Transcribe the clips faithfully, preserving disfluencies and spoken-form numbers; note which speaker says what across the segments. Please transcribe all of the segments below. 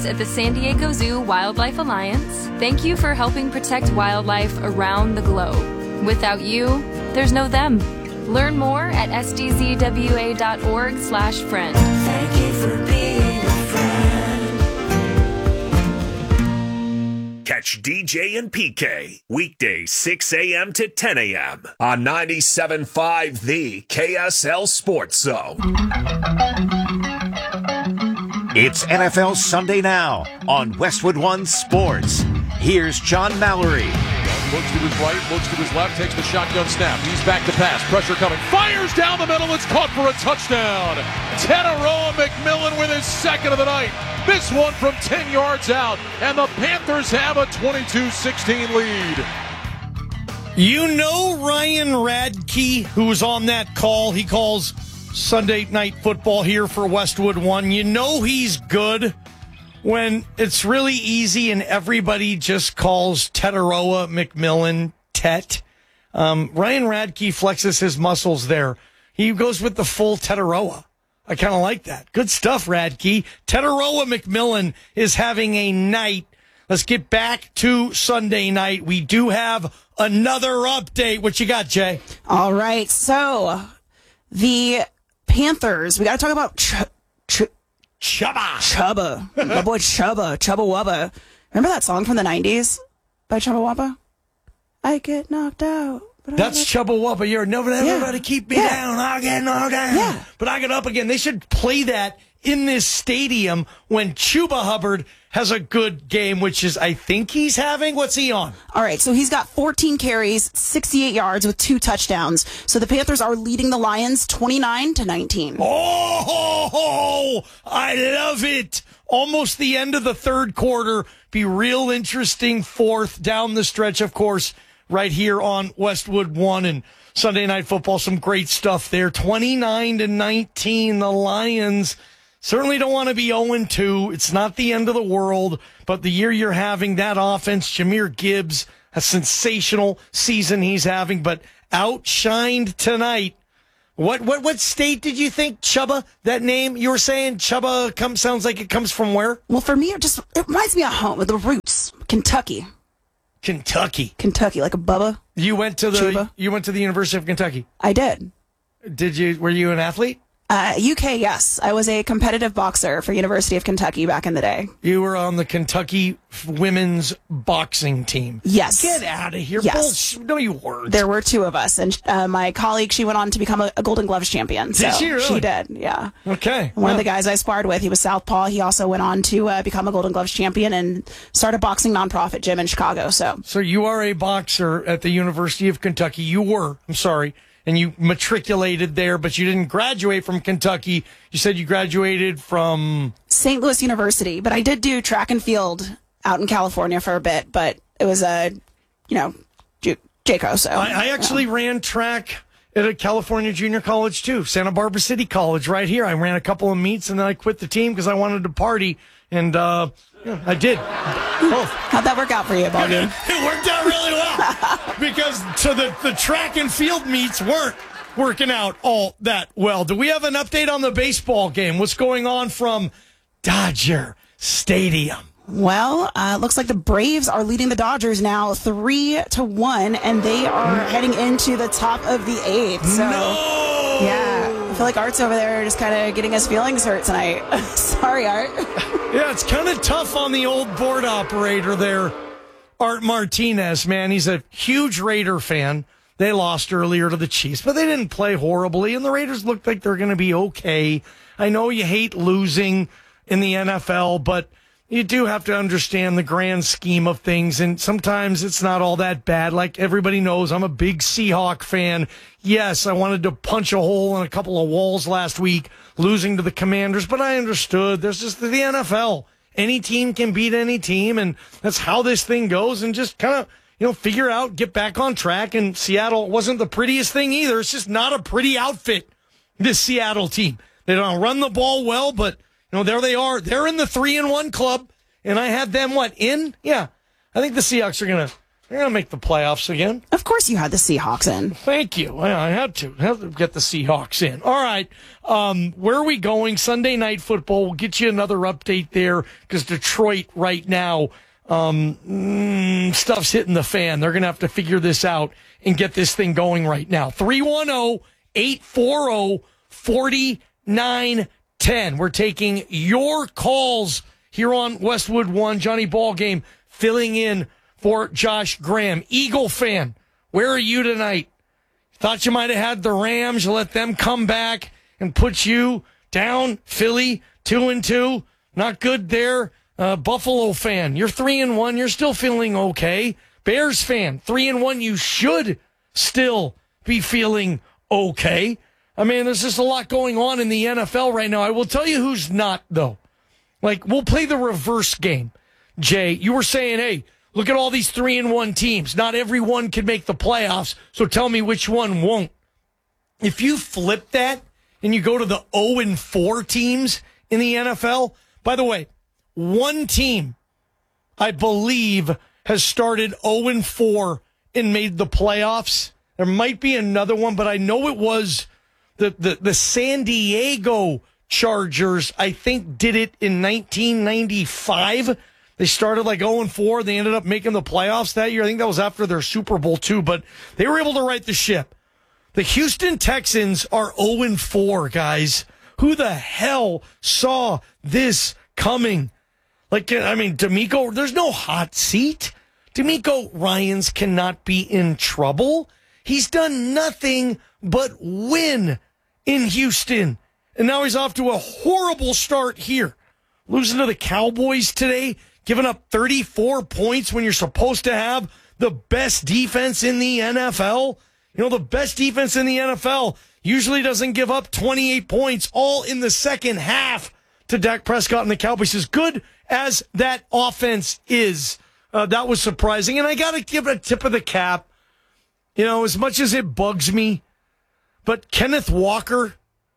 Speaker 1: at the San Diego Zoo Wildlife Alliance, thank you for helping protect wildlife around the globe. Without you, there's no them. Learn more at s d z w a dot org slash friend.
Speaker 2: Thank you for being a friend.
Speaker 3: Catch D J and P K weekdays six a.m. to ten a.m. on ninety-seven point five The K S L Sports Zone.
Speaker 4: It's N F L Sunday Now on Westwood One Sports. Here's John Mallory.
Speaker 5: Looks to his right, looks to his left, takes the shotgun snap. He's back to pass. Pressure coming. Fires down the middle. It's caught for a touchdown. Tetairoa McMillan with his second of the night. This one from ten yards out. And the Panthers have a twenty-two sixteen lead.
Speaker 6: You know Ryan Radke, who was on that call. He calls Sunday Night Football here for Westwood One. You know he's good when it's really easy and everybody just calls Tetairoa McMillan Tet. Um, Ryan Radke flexes his muscles there. He goes with the full Tetairoa. I kind of like that. Good stuff, Radke. Tetairoa McMillan is having a night. Let's get back to Sunday night. We do have another update. What you got, Jay?
Speaker 7: All right. So the Panthers, we got to talk about Ch- Ch-
Speaker 6: Chubba.
Speaker 7: Chubba. My boy Chubba. Chubba Wubba. Remember that song from the nineties by Chubba Wubba? I get knocked out.
Speaker 6: That's Chubba Wubba. You're never ever to keep me
Speaker 7: yeah.
Speaker 6: down. I'll get knocked down.
Speaker 7: Yeah.
Speaker 6: But I get up again. They should play that in this stadium when Chuba Hubbard has a good game, which is, I think he's having. What's he on?
Speaker 7: All right, so he's got fourteen carries, sixty-eight yards with two touchdowns. So the Panthers are leading the Lions twenty-nine to nineteen.
Speaker 6: Oh, I love it. Almost the end of the third quarter. Be real interesting fourth down the stretch, of course, right here on Westwood One and Sunday Night Football. Some great stuff there. twenty-nine to nineteen, the Lions certainly don't want to be oh and two. It's not the end of the world, but the year you're having, that offense, Jahmyr Gibbs, a sensational season he's having, but outshined tonight. What what what state did you think, Chubba, that name you were saying, Chubba, come, sounds like it comes from where?
Speaker 7: Well, for me, it just it reminds me of home, with the roots. Kentucky.
Speaker 6: Kentucky.
Speaker 7: Kentucky, like a Bubba.
Speaker 6: You went to the
Speaker 7: Chuba.
Speaker 6: you went to the University of Kentucky.
Speaker 7: I did.
Speaker 6: Did you? Were you an athlete?
Speaker 7: Uh, U K, yes. I was a competitive boxer for University of Kentucky back in the day.
Speaker 6: You were on the Kentucky women's boxing team.
Speaker 7: Yes.
Speaker 6: Get out of here.
Speaker 7: Yes.
Speaker 6: Bullshit. No, you weren't.
Speaker 7: There were two of us, and uh, my colleague, she went on to become a, a Golden Gloves champion.
Speaker 6: Did
Speaker 7: so
Speaker 6: she really?
Speaker 7: She did, yeah.
Speaker 6: Okay.
Speaker 7: One
Speaker 6: well.
Speaker 7: of the guys I sparred with, he was southpaw. He also went on to uh, become a Golden Gloves champion and start a boxing nonprofit gym in Chicago. So,
Speaker 6: so you are a boxer at the University of Kentucky. You were. I'm sorry. And you matriculated there, but you didn't graduate from Kentucky. You said you graduated from
Speaker 7: Saint Louis University, but I did do track and field out in California for a bit, but it was a, you know, J- JCO. So
Speaker 6: I, I actually
Speaker 7: you know.
Speaker 6: ran track at a California junior college too, Santa Barbara City College right here. I ran a couple of meets and then I quit the team because I wanted to party, and uh, yeah, I did. Both.
Speaker 7: How'd that work out for you, Bogdan?
Speaker 6: It worked out really well because so the, the track and field meets weren't working out all that well. Do we have an update on the baseball game? What's going on from Dodger Stadium?
Speaker 7: Well, uh, looks like the Braves are leading the Dodgers now three to one, and they are heading into the top of the eighth. So,
Speaker 6: no!
Speaker 7: yeah, I feel like Art's over there just kind of getting his feelings hurt tonight. Sorry, Art.
Speaker 6: Yeah, it's kind of tough on the old board operator there, Art Martinez, man. He's a huge Raider fan. They lost earlier to the Chiefs, but they didn't play horribly, and the Raiders looked like they're going to be okay. I know you hate losing in the N F L, but you do have to understand the grand scheme of things, and sometimes it's not all that bad. Like everybody knows, I'm a big Seahawk fan. Yes, I wanted to punch a hole in a couple of walls last week, losing to the Commanders, but I understood. There's just the N F L. Any team can beat any team, and that's how this thing goes, and just kind of, you know, figure out, get back on track. And Seattle wasn't the prettiest thing either. It's just not a pretty outfit, this Seattle team. They don't run the ball well, but you know, there they are. They're in the three and one club, and I had them what in? Yeah, I think the Seahawks are gonna They're going to make the playoffs again.
Speaker 7: Of course you had the Seahawks in.
Speaker 6: Thank you. I had to. I had to get the Seahawks in. All right. Um, where are we going? Sunday Night Football. We'll get you another update there because Detroit right now, um, mm, stuff's hitting the fan. They're going to have to figure this out and get this thing going right now. three one zero, eight four zero, four nine one zero. We're taking your calls here on Westwood One. Johnny Ballgame filling in for Josh Graham. Eagle fan, where are you tonight? Thought you might have had the Rams. You let them come back and put you down. Philly, two and two. Not good there. Uh, Buffalo fan, you're three and one. You're still feeling okay. Bears fan, three and one. You should still be feeling okay. I mean, there's just a lot going on in the N F L right now. I will tell you who's not, though. Like, we'll play the reverse game. Jay, you were saying, hey, look at all these three and one teams. Not everyone can make the playoffs, so tell me which one won't. If you flip that and you go to the oh and four teams in the N F L, by the way, one team, I believe, has started oh and four and made the playoffs. There might be another one, but I know it was the, the, the San Diego Chargers, I think, did it in nineteen ninety-five. They started like oh and four. They ended up making the playoffs that year. I think that was after their Super Bowl too, but they were able to right the ship. The Houston Texans are oh and four, guys. Who the hell saw this coming? Like, I mean, D'Amico, there's no hot seat. D'Amico Ryans cannot be in trouble. He's done nothing but win in Houston. And now he's off to a horrible start here. Losing to the Cowboys today, giving up thirty-four points when you're supposed to have the best defense in the N F L. You know, the best defense in the N F L usually doesn't give up twenty-eight points all in the second half to Dak Prescott and the Cowboys. As good as that offense is, uh, that was surprising. And I got to give a tip of the cap, you know, as much as it bugs me, but Kenneth Walker,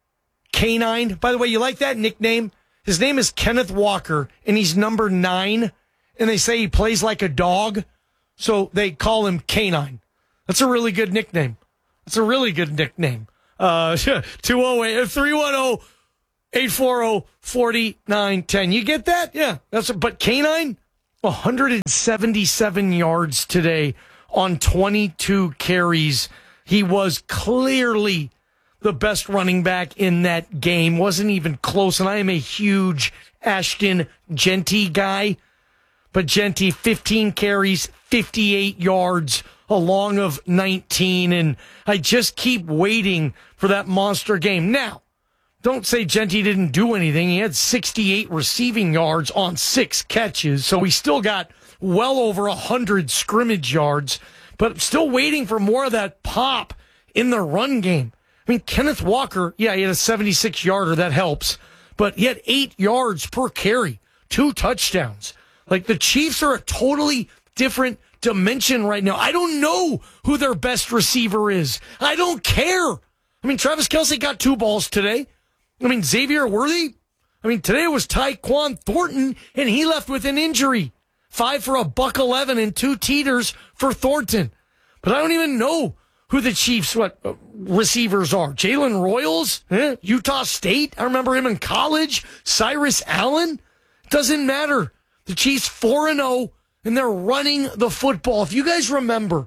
Speaker 6: Canine, by the way, you like that nickname? His name is Kenneth Walker, and he's number nine, and they say he plays like a dog, so they call him Canine. That's a really good nickname. That's a really good nickname. Uh, two oh eight, three one zero, eight four zero, four nine one zero. You get that? Yeah. That's a, but Canine, one hundred seventy-seven yards today on twenty-two carries. He was clearly the best running back in that game. Wasn't even close. And I am a huge Ashton Jeanty guy. But Jeanty, fifteen carries, fifty-eight yards, a long of nineteen. And I just keep waiting for that monster game. Now, don't say Jeanty didn't do anything. He had sixty-eight receiving yards on six catches. So he still got well over one hundred scrimmage yards. But I'm still waiting for more of that pop in the run game. I mean, Kenneth Walker, yeah, he had a seventy-six yarder. That helps. But he had eight yards per carry, two touchdowns. Like, the Chiefs are a totally different dimension right now. I don't know who their best receiver is. I don't care. I mean, Travis Kelce got two balls today. I mean, Xavier Worthy. I mean, today it was Tyquan Thornton, and he left with an injury. Five for a buck eleven and two teeters for Thornton. But I don't even know who the Chiefs' what uh, receivers are. Jalen Royals, eh? Utah State. I remember him in college. Cyrus Allen. Doesn't matter. The Chiefs four and oh, and they're running the football. If you guys remember,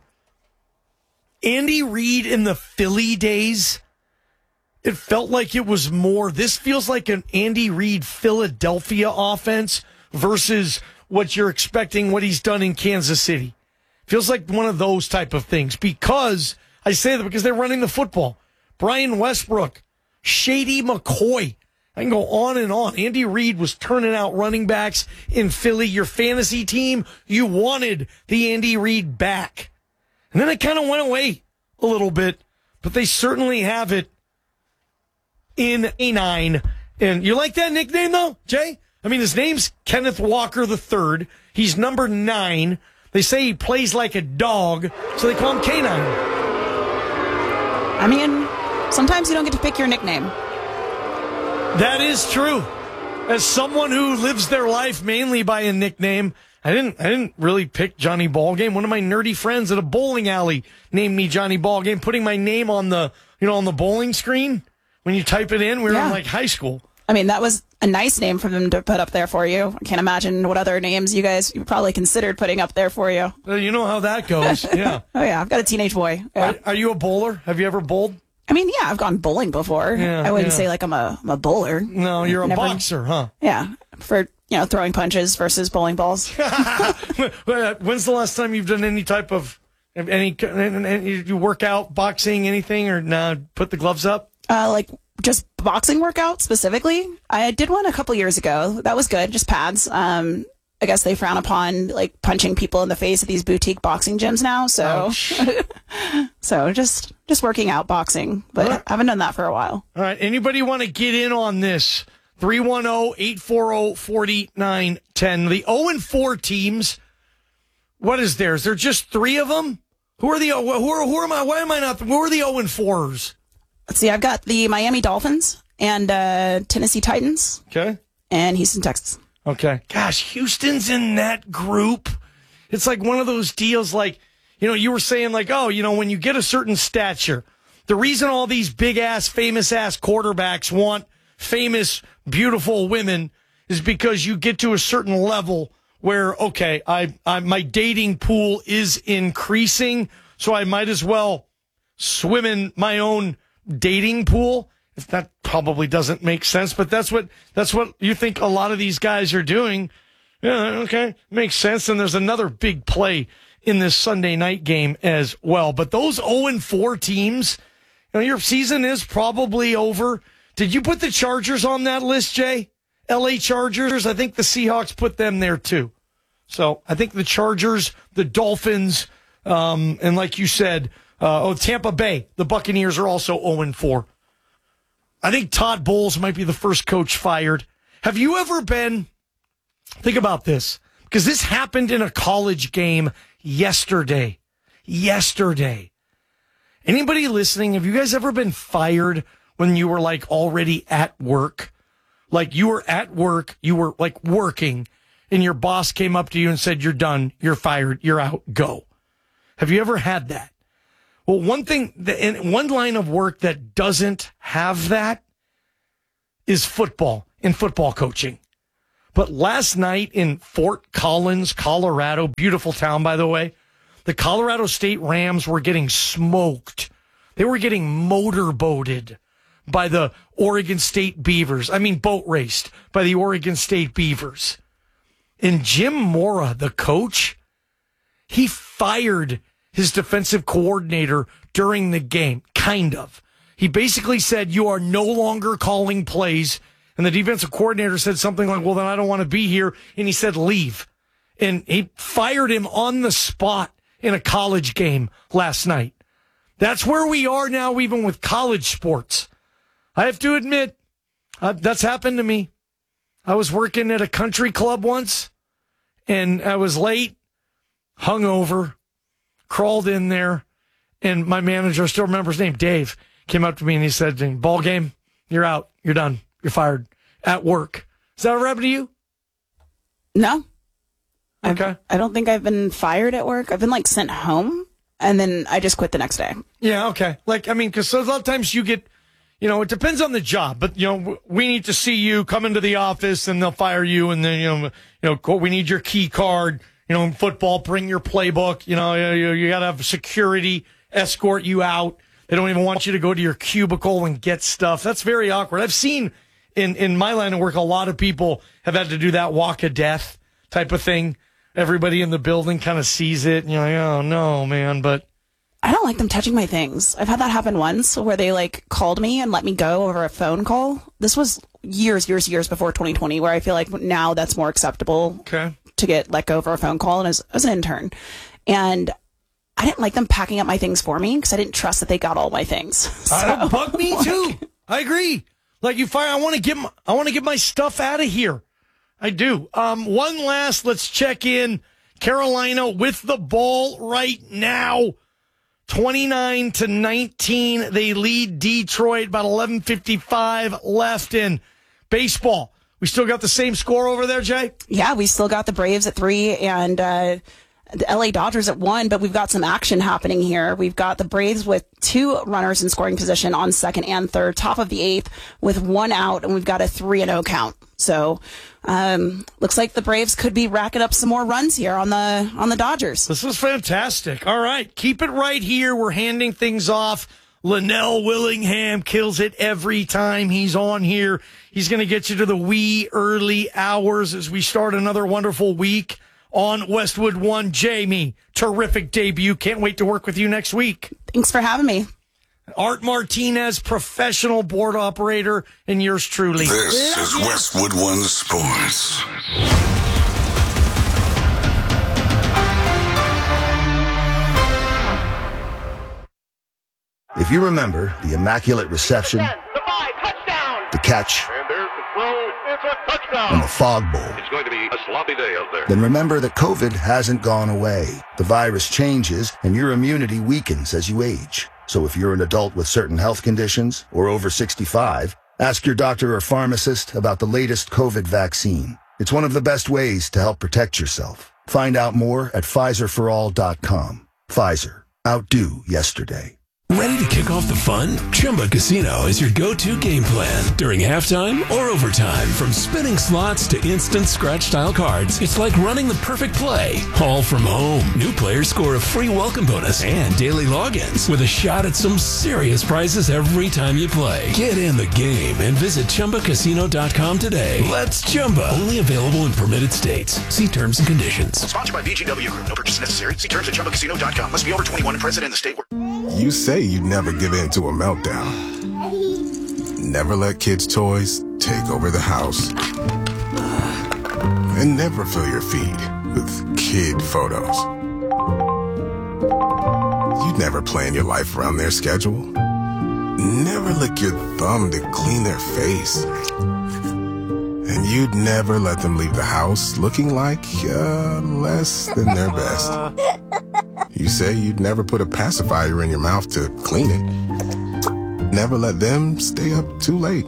Speaker 6: Andy Reid in the Philly days, it felt like it was more. This feels like an Andy Reid Philadelphia offense versus what you're expecting, what he's done in Kansas City. Feels like one of those type of things because, I say that because they're running the football. Brian Westbrook, Shady McCoy. I can go on and on. Andy Reid was turning out running backs in Philly. Your fantasy team, you wanted the Andy Reid back. And then it kind of went away a little bit, but they certainly have it in a nine. And you like that nickname, though, Jay? I mean, his name's Kenneth Walker the third. He's number nine. They say he plays like a dog, so they call him Canine.
Speaker 7: I mean, sometimes you don't get to pick your nickname.
Speaker 6: That is true. as someone who lives their life mainly by a nickname, I didn't I didn't really pick Johnny Ballgame. One of my nerdy friends at a bowling alley named me Johnny Ballgame, putting my name on the, you know, on the bowling screen when you type it in. We were
Speaker 7: Yeah.
Speaker 6: in like high school.
Speaker 7: I mean, that was a nice name for them to put up there for you. I can't imagine what other names you guys you probably considered putting up there for you.
Speaker 6: Uh, you know how that goes. Yeah.
Speaker 7: Oh, yeah. I've got a teenage boy. Yeah.
Speaker 6: Are, are you a bowler? Have you ever bowled?
Speaker 7: I mean, yeah, I've gone bowling before.
Speaker 6: Yeah,
Speaker 7: I wouldn't
Speaker 6: yeah.
Speaker 7: say like I'm a, I'm a bowler.
Speaker 6: No, you're a
Speaker 7: Never-
Speaker 6: boxer, huh?
Speaker 7: Yeah. For, you know, throwing punches versus bowling balls.
Speaker 6: When's the last time you've done any type of any, any you work out, boxing, anything, or nah, put the gloves up?
Speaker 7: Uh, like just boxing workout specifically. I did one a couple years ago. That was good. Just pads. Um, I guess they frown upon like punching people in the face at these boutique boxing gyms now. So, so just just working out boxing, but
Speaker 6: All right.
Speaker 7: I haven't done that for a while.
Speaker 6: All right. Anybody want to get in on this? three one zero, eight four zero, four nine one zero. The oh and four teams. What is there? Is there just three of them? Who are the who are who am I? Why am I not? Who are the oh and fours?
Speaker 7: Let's see. I've got the Miami Dolphins and uh, Tennessee Titans
Speaker 6: Okay.
Speaker 7: and Houston Texans.
Speaker 6: Okay. Gosh, Houston's in that group. It's like one of those deals like, you know, you were saying like, oh, you know, when you get a certain stature, the reason all these big ass, famous ass quarterbacks want famous, beautiful women is because you get to a certain level where, okay, I, I my dating pool is increasing, so I might as well swim in my own dating pool. If that probably doesn't make sense, but that's what that's what you think a lot of these guys are doing. Yeah, okay, makes sense. And there's another big play in this Sunday night game as well. But those oh and four teams, you know, your season is probably over. Did you put the Chargers on that list, Jay? L A Chargers. I think the Seahawks put them there too. So I think the Chargers, the Dolphins, um, and like you said, uh, oh, Tampa Bay, the Buccaneers are also oh and four. I think Todd Bowles might be the first coach fired. Have you ever been, think about this, because this happened in a college game yesterday. Yesterday. Anybody listening, have you guys ever been fired when you were like already at work? Like you were at work, you were like working, and your boss came up to you and said, you're done, you're fired, you're out, go. Have you ever had that? Well, one thing, in one line of work that doesn't have that is football and football coaching. But last night in Fort Collins, Colorado, beautiful town, by the way, the Colorado State Rams were getting smoked. They were getting motorboated by the Oregon State Beavers. I mean, boat raced by the Oregon State Beavers. And Jim Mora, the coach, he fired his defensive coordinator during the game, kind of. He basically said, you are no longer calling plays. And the defensive coordinator said something like, well, then I don't want to be here. And he said, leave. And he fired him on the spot in a college game last night. That's where we are now, even with college sports. I have to admit, uh, that's happened to me. I was working at a country club once, and I was late, hungover, crawled in there, and my manager, I still remember his name, Dave, came up to me and he said, ball game, you're out, you're done, you're fired at work. Has that ever happened to you?
Speaker 7: No.
Speaker 6: Okay.
Speaker 7: I've, I don't think I've been fired at work. I've been like sent home, and then I just quit the next day.
Speaker 6: Yeah, okay. Like, I mean, because a lot of times you get, you know, it depends on the job, but, you know, we need to see you come into the office and they'll fire you, and then, you know, you know, we need your key card. You know, in football, bring your playbook. You know, you, you got to have security escort you out. They don't even want you to go to your cubicle and get stuff. That's very awkward. I've seen in, in my line of work, a lot of people have had to do that walk of death type of thing. Everybody in the building kind of sees it, and you're like, oh, no, man. But
Speaker 7: I don't like them touching my things. I've had that happen once where they like called me and let me go over a phone call. This was years, years, years before twenty twenty, where I feel like now that's more acceptable.
Speaker 6: okay.
Speaker 7: To get let go over a phone call, and as, as an intern, and I didn't like them packing up my things for me because I didn't trust that they got all my things. So,
Speaker 6: Uh, bug me
Speaker 7: like,
Speaker 6: too. I agree. Like you fire, I want to get my, I want to get my stuff out of here. I do. Um, one last, let's check in. Carolina with the ball right now, twenty-nine to nineteen. They lead Detroit. About eleven fifty-five left in baseball. We still got the same score over there, Jay?
Speaker 7: Yeah, we still got the Braves at three and uh, the L A Dodgers at one, but we've got some action happening here. We've got the Braves with two runners in scoring position on second and third, top of the eighth with one out, and we've got a three and oh count. So, um, looks like the Braves could be racking up some more runs here on the on the Dodgers.
Speaker 6: This is fantastic. All right, keep it right here. We're handing things off. Linnell Willingham kills it every time he's on here. He's going to get you to the wee early hours as we start another wonderful week on Westwood One. Jamie, terrific debut. Can't wait to work with you next week.
Speaker 7: Thanks for having me.
Speaker 6: Art Martinez, professional board operator, and yours truly.
Speaker 8: This is Westwood One Sports.
Speaker 9: If you remember the immaculate reception, the catch, and the fog bowl,
Speaker 8: It's going to be a sloppy day out there.
Speaker 9: then remember that COVID hasn't gone away. The virus changes, and your immunity weakens as you age. So if you're an adult with certain health conditions or over sixty-five, ask your doctor or pharmacist about the latest COVID vaccine. It's one of the best ways to help protect yourself. Find out more at Pfizer for all dot com. Pfizer. Outdo yesterday.
Speaker 10: Ready to kick off the fun? Chumba Casino is your go-to game plan during halftime or overtime. From spinning slots to instant scratch-style cards, it's like running the perfect play, all from home. New players score a free welcome bonus and daily logins with a shot at some serious prizes every time you play. Get in the game and visit Chumba Casino dot com today. Let's Chumba. Only available in permitted states. See terms and conditions.
Speaker 11: Sponsored by V G W Group. No purchase necessary. See terms at Chumba Casino dot com. Must be over twenty-one and present in the state where...
Speaker 8: You say you'd never give in to a meltdown. Never let kids' toys take over the house. And never fill your feed with kid photos. You'd never plan your life around their schedule. Never lick your thumb to clean their face. And you'd never let them leave the house looking like uh, less than their best. You say you'd never put a pacifier in your mouth to clean it. Never let them stay up too late.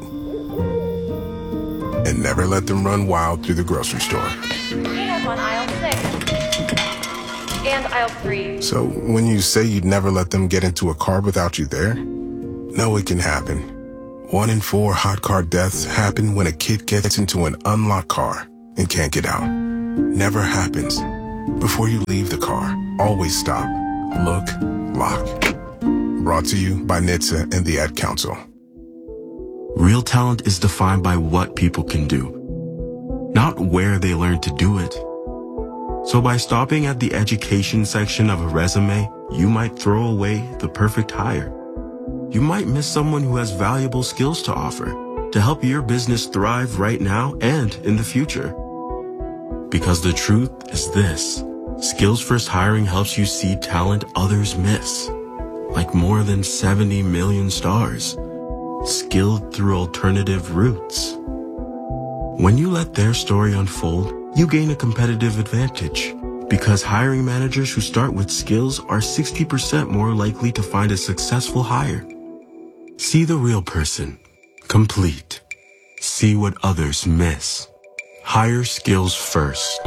Speaker 8: And never let them run wild through the grocery store.
Speaker 12: Cleanup on aisle six. And aisle three.
Speaker 8: So when you say you'd never let them get into a car without you there, know it can happen. One in four hot car deaths happen when a kid gets into an unlocked car and can't get out. Never happens. Before you leave the car, always stop, look, lock. Brought to you by N H T S A and the Ad Council.
Speaker 13: Real talent is defined by what people can do, not where they learn to do it. So by stopping at the education section of a resume, you might throw away the perfect hire. You might miss someone who has valuable skills to offer to help your business thrive right now and in the future. Because the truth is this, Skills First Hiring helps you see talent others miss, like more than seventy million stars, skilled through alternative routes. When you let their story unfold, you gain a competitive advantage, because hiring managers who start with skills are sixty percent more likely to find a successful hire. See the real person, complete. See what others miss. Hire skills first.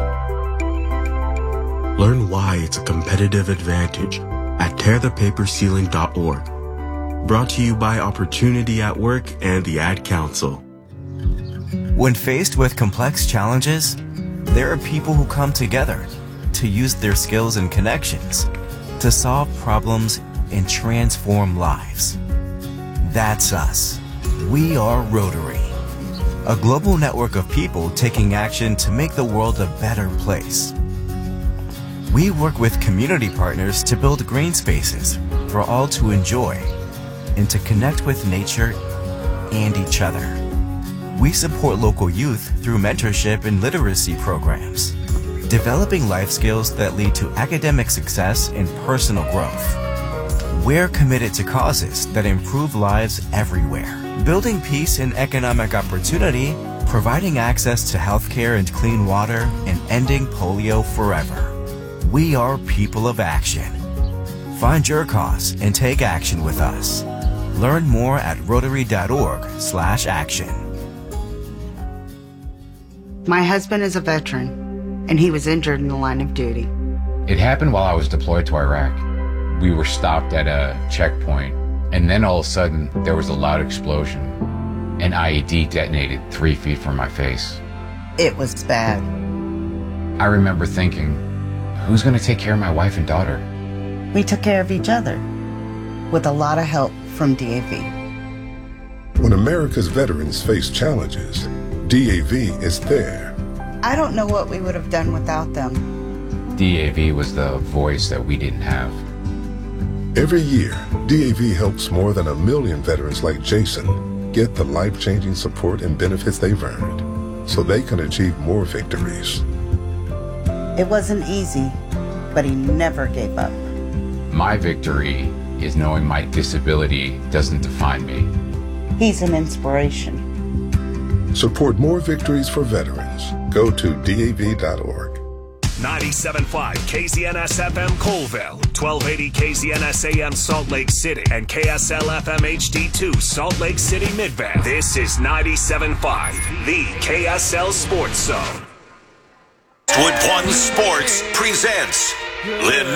Speaker 13: Learn why it's a competitive advantage at tear the paper ceiling dot org. Brought to you by Opportunity at Work and the Ad Council.
Speaker 14: When faced with complex challenges, there are people who come together to use their skills and connections to solve problems and transform lives. That's us. We are Rotary, a global network of people taking action to make the world a better place. We work with community partners to build green spaces for all to enjoy and to connect with nature and each other. We support local youth through mentorship and literacy programs, developing life skills that lead to academic success and personal growth. We're committed to causes that improve lives everywhere, building peace and economic opportunity, providing access to healthcare and clean water, and ending polio forever. We are people of action. Find your cause and take action with us. Learn more at rotary dot org slash action.
Speaker 15: My husband is a veteran, and he was injured in the line of duty.
Speaker 16: It happened while I was deployed to Iraq. We were stopped at a checkpoint, and then all of a sudden, there was a loud explosion. An I E D detonated three feet from my face.
Speaker 15: It was bad.
Speaker 16: I remember thinking, who's going to take care of my wife and daughter?
Speaker 15: We took care of each other, with a lot of help from D A V.
Speaker 8: When America's veterans face challenges, D A V is there.
Speaker 15: I don't know what we would have done without them.
Speaker 16: D A V was the voice that we didn't have.
Speaker 8: Every year, D A V helps more than a million veterans like Jason get the life-changing support and benefits they've earned so they can achieve more victories.
Speaker 15: It wasn't easy, but he never gave up.
Speaker 16: My victory is knowing my disability doesn't define me.
Speaker 15: He's an inspiration.
Speaker 8: Support more victories for veterans. Go to D A V dot org.
Speaker 3: ninety-seven point five K Z N S F M Colville, twelve eighty K Z N S A M Salt Lake City, and K S L F M H D two Salt Lake City Midvale. This is ninety-seven point five, the K S L Sports Zone.
Speaker 4: Westwood One Sports presents Lynn